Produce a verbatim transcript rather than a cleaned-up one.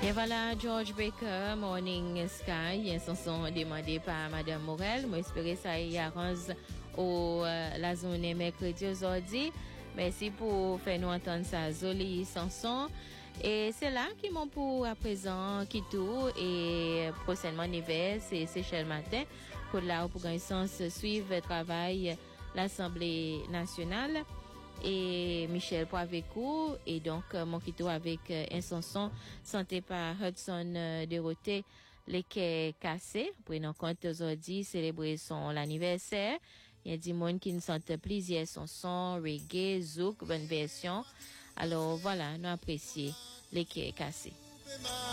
Et voilà, George Baker, Morning Sky, une chanson demandée par Madame Morel. Moi, espérer ça y arrange au euh, la journée mercredi aujourd'hui. Merci pour faire nous entendre sa jolie chanson. Et c'est là qui m'ont pour à présent qui tout et prochainement hiver, c'est Seychelles matin pour là pour un sens suivre le travail l'Assemblée nationale et Michel Poivecourt et donc euh, mon quito avec euh, un chanson chanté par Hudson euh, Dorothée les quais cassés prenant compte aujourd'hui célébrer son l'anniversaire. Il y a des monde qui nous sentent plaisir chansons reggae zouk bonne version. Alors voilà, nous apprécions les quais cassés.